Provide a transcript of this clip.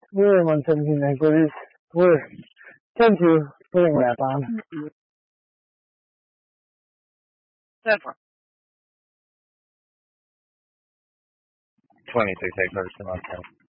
We're 117 equities. We're 10-2, putting wrap on. Several. 23 take person on 10.